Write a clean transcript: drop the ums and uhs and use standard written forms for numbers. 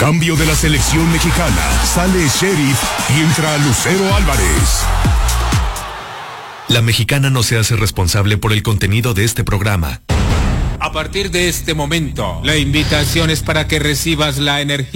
cambio de la selección mexicana, sale Sheriff y entra Lucero Álvarez. La Mexicana no se hace responsable por el contenido de este programa. A partir de este momento, la invitación es para que recibas la energía